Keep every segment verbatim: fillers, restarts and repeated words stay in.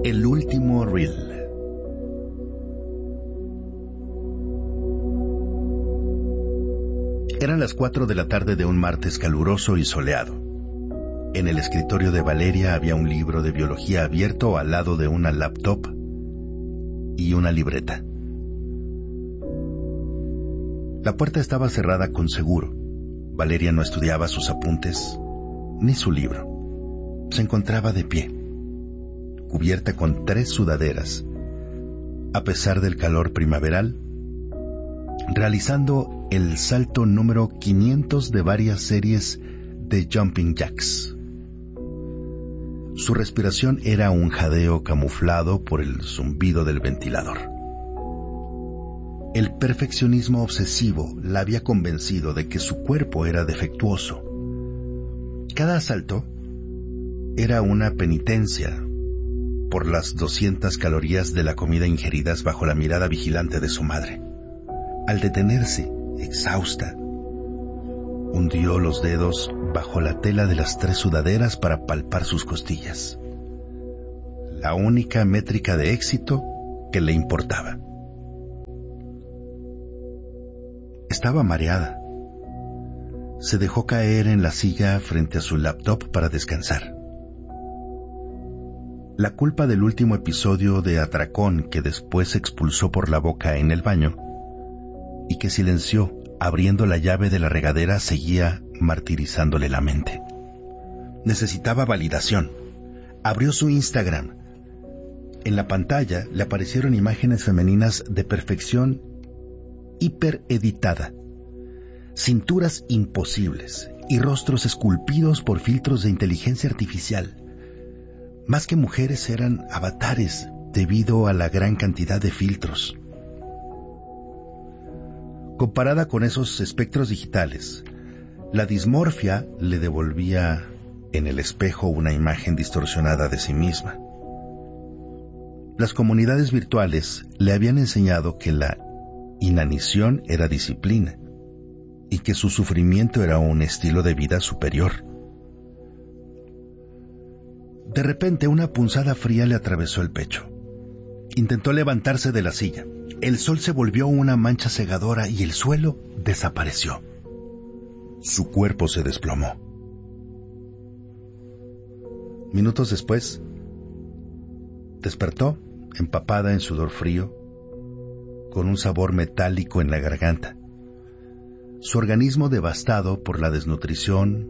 El último reel. Eran las cuatro de la tarde de un martes caluroso y soleado. En el escritorio de Valeria había un libro de biología abierto al lado de una laptop y una libreta. La puerta estaba cerrada con seguro. Valeria no estudiaba sus apuntes ni su libro. Se encontraba de pie, cubierta con tres sudaderas, a pesar del calor primaveral, realizando el salto número quinientos de varias series de Jumping Jacks. Su respiración era un jadeo camuflado por el zumbido del ventilador. El perfeccionismo obsesivo la había convencido de que su cuerpo era defectuoso. Cada salto era una penitencia por las doscientas calorías de la comida ingeridas bajo la mirada vigilante de su madre. Al detenerse, exhausta, hundió los dedos bajo la tela de las tres sudaderas para palpar sus costillas. La única métrica de éxito que le importaba. Estaba mareada. Se dejó caer en la silla frente a su laptop para descansar. La culpa del último episodio de atracón que después expulsó por la boca en el baño y que silenció abriendo la llave de la regadera seguía martirizándole la mente. Necesitaba validación. Abrió su Instagram. En la pantalla le aparecieron imágenes femeninas de perfección hipereditada, cinturas imposibles y rostros esculpidos por filtros de inteligencia artificial. Más que mujeres eran avatares debido a la gran cantidad de filtros. Comparada con esos espectros digitales, la dismorfia le devolvía en el espejo una imagen distorsionada de sí misma. Las comunidades virtuales le habían enseñado que la inanición era disciplina y que su sufrimiento era un estilo de vida superior. De repente una punzada fría le atravesó el pecho. Intentó levantarse de la silla. El sol se volvió una mancha cegadora y el suelo desapareció. Su cuerpo se desplomó. Minutos después, despertó empapada en sudor frío, con un sabor metálico en la garganta. Su organismo devastado por la desnutrición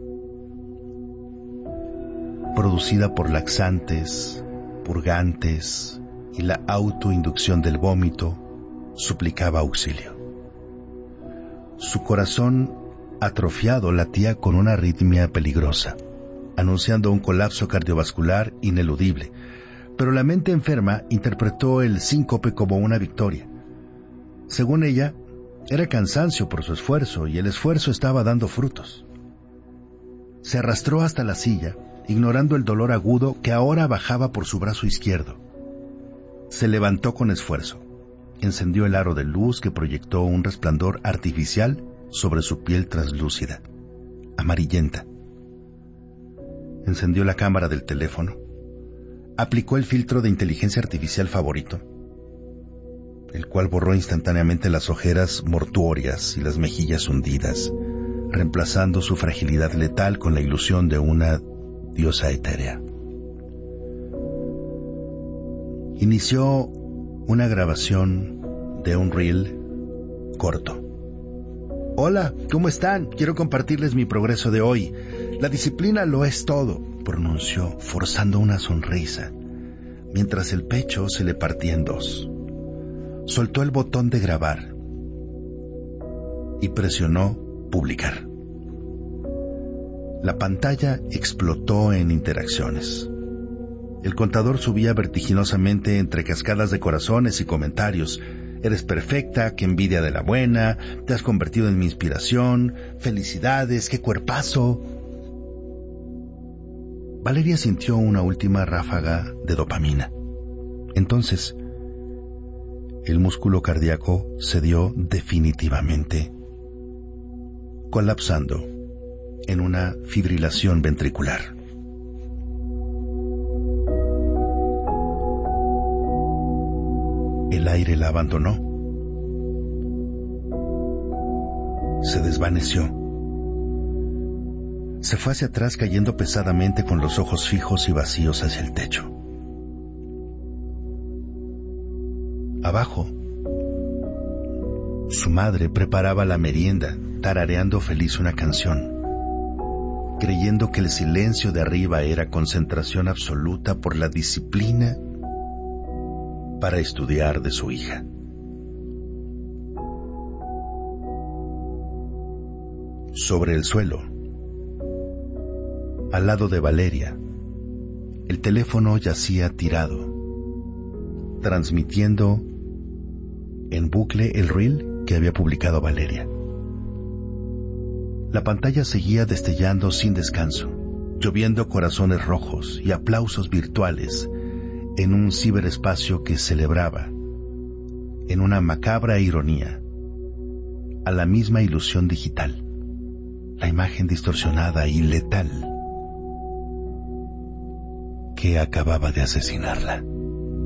producida por laxantes, purgantes y la autoinducción del vómito, suplicaba auxilio. Su corazón atrofiado latía con una arritmia peligrosa, anunciando un colapso cardiovascular ineludible, pero la mente enferma interpretó el síncope como una victoria. Según ella, era cansancio por su esfuerzo y el esfuerzo estaba dando frutos. Se arrastró hasta la silla, ignorando el dolor agudo que ahora bajaba por su brazo izquierdo. Se levantó con esfuerzo. Encendió el aro de luz que proyectó un resplandor artificial sobre su piel translúcida, amarillenta. Encendió la cámara del teléfono. Aplicó el filtro de inteligencia artificial favorito, el cual borró instantáneamente las ojeras mortuorias y las mejillas hundidas, reemplazando su fragilidad letal con la ilusión de una diosa etérea. Inició una grabación de un reel corto. Hola, ¿cómo están? Quiero compartirles mi progreso de hoy. La disciplina lo es todo, pronunció, forzando una sonrisa, mientras el pecho se le partía en dos. Soltó el botón de grabar y presionó publicar. La pantalla explotó en interacciones. El contador subía vertiginosamente entre cascadas de corazones y comentarios. Eres perfecta, qué envidia de la buena, te has convertido en mi inspiración, felicidades, qué cuerpazo. Valeria sintió una última ráfaga de dopamina. Entonces, el músculo cardíaco cedió definitivamente, colapsando en una fibrilación ventricular. El aire la abandonó. Se desvaneció. Se fue hacia atrás cayendo pesadamente con los ojos fijos y vacíos hacia el techo. Abajo, su madre preparaba la merienda, tarareando feliz una canción, creyendo que el silencio de arriba era concentración absoluta por la disciplina para estudiar de su hija. Sobre el suelo, al lado de Valeria, el teléfono yacía tirado, transmitiendo en bucle el reel que había publicado Valeria. La pantalla seguía destellando sin descanso, lloviendo corazones rojos y aplausos virtuales en un ciberespacio que celebraba, en una macabra ironía, a la misma ilusión digital, la imagen distorsionada y letal que acababa de asesinarla.